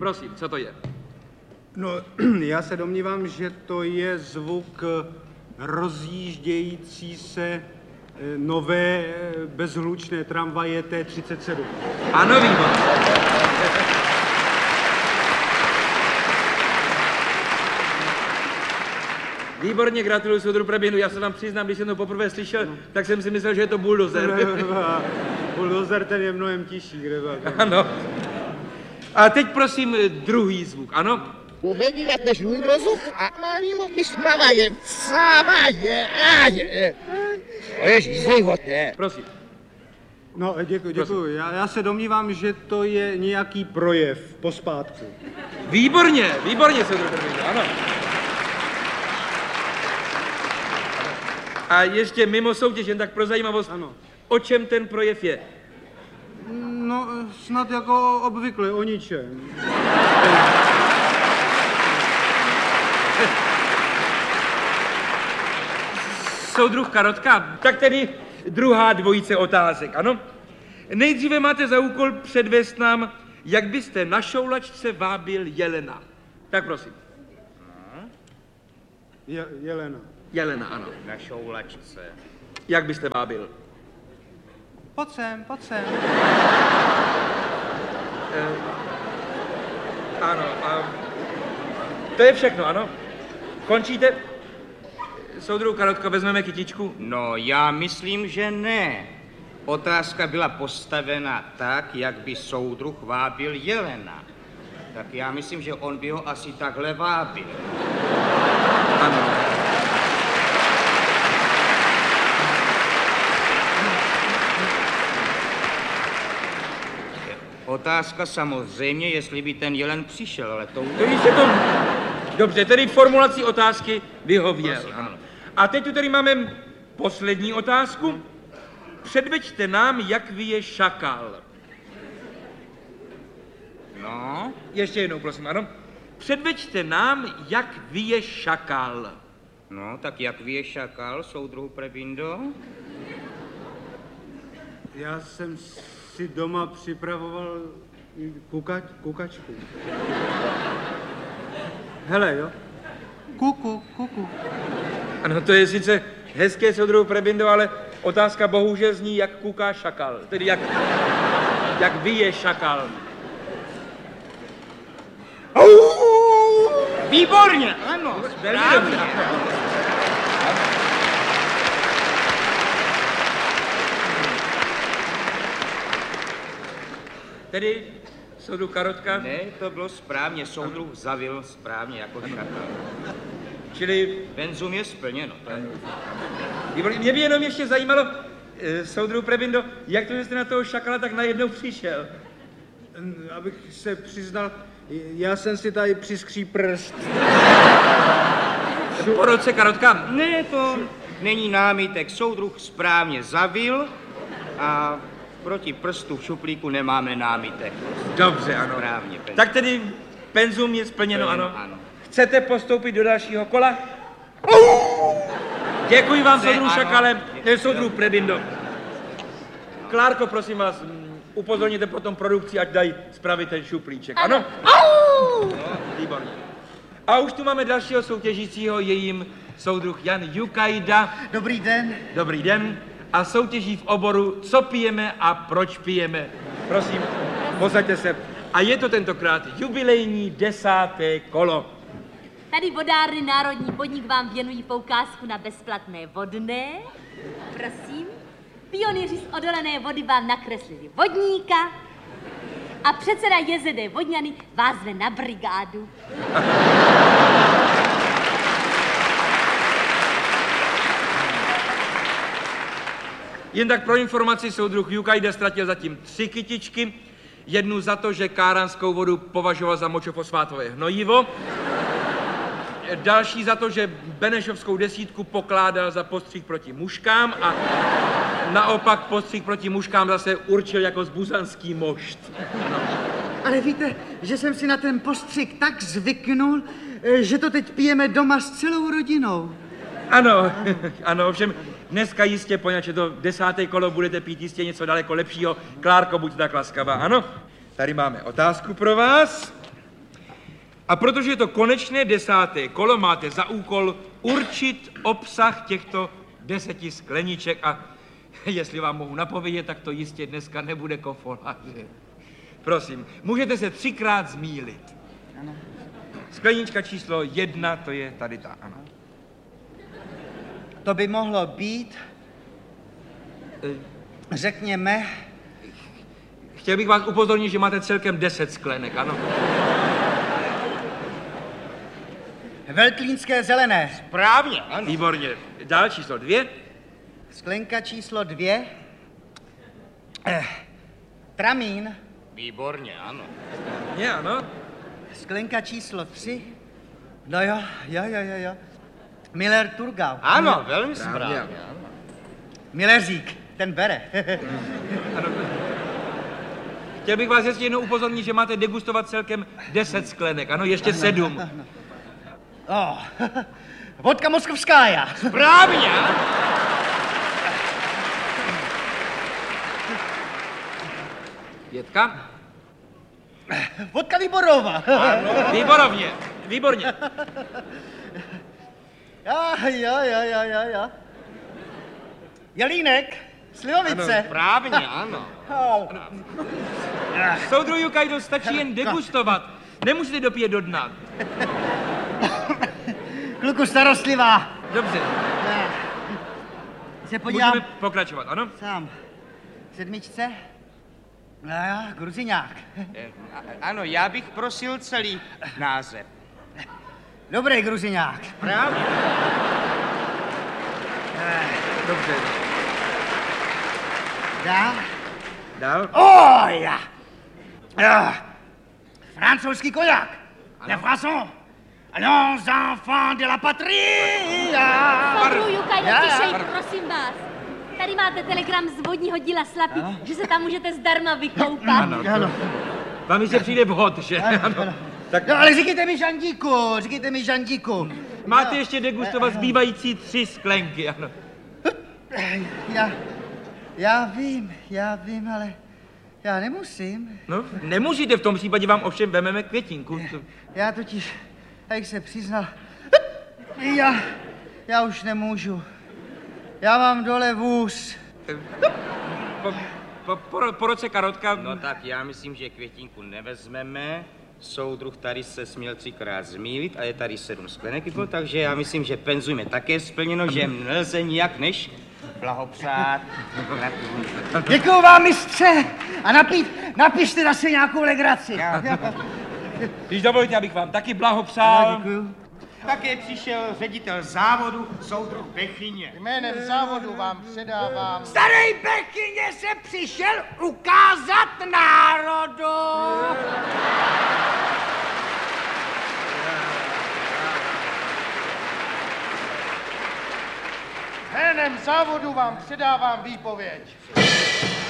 prosím, co to je? No, já se domnívám, že to je zvuk rozjíždějící se nové bezhlučné tramvaje T37. Ano, výborně. Výborně, gratuluju soudru Prebinu. Já se vám přiznám, když jsem to poprvé slyšel, tak jsem si myslel, že je to buldozer. Buldozer, ten je mnohem tižší, kde byl. Ano. A teď prosím druhý zvuk, ano? Uvědět než můj rozum a malýmu vysmavaje, vsávaje, to je životné. Prosím. No, děkuji. Já se domnívám, že to je nějaký projev pospátku. Výborně, soudru Prebinu, ano. A ještě mimo soutěž, jen tak pro zajímavost, ano. O čem ten projev je? No, snad jako obvykle, o ničem. Soudruh Karotka, tak tedy druhá dvojice otázek, ano? Nejdříve máte za úkol předvést nám, jak byste na šoulačce vábil jelena. Tak prosím. Jelena. Jelena, ano. Na šoulačce. Jak byste vábil? Pojď sem. Ano, to je všechno, ano? Končíte? Soudruh Karotka, vezmeme kytičku? No, já myslím, že ne. Otázka byla postavena tak, jak by soudruh vábil jelena. Tak já myslím, že on by ho asi takhle vábil. Ano. Otázka samozřejmě, jestli by ten jelen přišel, ale to... Dobře, tedy formulací otázky vyhověl. Prosím, ano. A teď tu tady máme poslední otázku. Předveďte nám, jak vyje šakal. No? Ještě jednou, prosím, ano. Předveďte nám, jak vyje šakal. No, tak jak vyje šakal, soudruhu Prebindo? Já jsem si doma připravoval kukačku. Hele, jo. Kuku. Ano, to je sice hezké, soudruhu Prebindo, ale otázka bohužel zní, jak kuká šakal. Tedy jak vyje šakal. Výborně, ano, správně. Tedy soudruh Karotka? Ne, to bylo správně, soudruh zavil správně jako šakal. Čili... Benzum je splněno. Výborně. Mě by jenom ještě zajímalo, soudruh Prebindo, jak to, že jste na toho šakala tak najednou přišel? Abych se přiznal, já jsem si tady přiskří prst. Po roce Karotka? Ne, to není námitek. Soudruh správně zavil a proti prstu v šuplíku nemáme námitek. Dobře, ano. Správně. Tak tedy penzum je splněno, ano. Chcete postoupit do dalšího kola? Děkuji vám, soudruh Šakale, soudruh Prebindo. Klárko, prosím vás, upozorněte potom produkci, ať dají spravit ten šuplíček, ano? Výborně. A už tu máme dalšího soutěžícího, je jim soudruh Jan Jukajda. Dobrý den. Dobrý den. A soutěží v oboru, co pijeme a proč pijeme. Prosím, posaďte se. A je to tentokrát jubilejní 10. kolo. Tady vodárny Národní podnik vám věnují poukázku na bezplatné vodné. Prosím. Pionýři z odolené vody vám nakreslili vodníka a předseda JZD Vodňany vás zve na brigádu. Jen tak pro informaci, soudruh Jukajda ztratil zatím 3 kytičky. Jednu za to, že káranskou vodu považoval za močofosfátové hnojivo. Další za to, že Benešovskou desítku pokládal za postřih proti muškám a naopak postřih proti muškám zase určil jako zbuzanský mošt. Ale víte, že jsem si na ten postřik tak zvyknul, že to teď pijeme doma s celou rodinou. Ano, ano, ovšem dneska jistě, poněvadž je to 10. kolo, budete pít jistě něco daleko lepšího. Klárko, buďte tak laskavá, ano? Tady máme otázku pro vás. A protože je to konečné 10. kolo, máte za úkol určit obsah těchto 10 skleniček a jestli vám mohu napovědět, tak to jistě dneska nebude kofola, že? Prosím, můžete se 3krát zmýlit. Ano. Sklenička číslo 1, to je tady ta, ano. To by mohlo být, řekněme, Chtěl bych vás upozornit, že máte celkem 10 sklenek, ano. veltlínské zelené. Správně, ano. Výborně. Dál číslo 2. Sklenka číslo 2. Tramín. Výborně, ano. Je, ano. Sklenka číslo 3. No jo. Miller Turgau. Ano, velmi správně. Ano. Milleřík, ten bere. Chtěl bych vás ještě jednou upozornit, že máte degustovat celkem 10 sklenek, ano, ještě 7. Vodka moskovskája. Správně, ano. Pětka. Vodka Výborová. Výborovně, výborně. Jo. Jelínek, slivovice. Správně, ano. Soudruh Jukajdo, stačí jen degustovat. Nemusíte dopít do dna. Kluku starostlivá. Dobře, Se podívám můžeme pokračovat, ano? sám. 7. Gruziňák. Ano, já bych prosil celý název. Dobrý Gruziňák. Správně. Dobře. Dál. Francouzský koják. Le François. Allons, enfants de la patrie. Soudruh Jukajdo, tišej, prosím vás. Tady máte telegram z vodního díla Slapy, že se tam můžete zdarma vykoupat. Ano. Vám mi se přijde vhod, že? Ano. Tak No, ale říkejte mi Žandíku. máte ještě degustovat zbývající 3 sklenky, ano. Já vím, ale já nemusím. No, nemusíte, v tom případě vám ovšem vememe květinku. Já totiž, jak se přiznal, já už nemůžu. Já mám dole vůz. Po roce karotka... No tak já myslím, že květinku nevezmeme. Soudruh tady se směl 3krát zmýlit a je tady 7 sklenek, takže já myslím, že penzum je také splněno, že nelze nijak než blahopřát. Děkuju vám, mistře. A napište zase nějakou legraci. Když dovolíte, abych vám taky blahopřál. Děkuju. Také přišel ředitel závodu, soudruh Bechyně. Jménem závodu vám předávám. Starý Bechyně se přišel ukázat národu. Jménem závodu vám předávám výpověď.